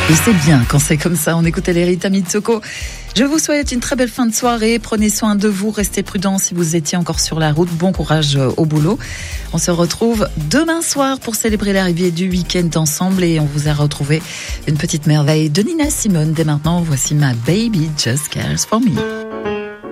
Et c'est bien quand c'est comme ça. On écoute Lerita Mitsoko. Je vous souhaite une très belle fin de soirée. Prenez soin de vous, restez prudents si vous étiez encore sur la route. Bon courage au boulot. On se retrouve demain soir pour célébrer l'arrivée du week-end ensemble et on vous a retrouvé une petite merveille de Nina Simone. Dès maintenant, voici ma baby just cares for me.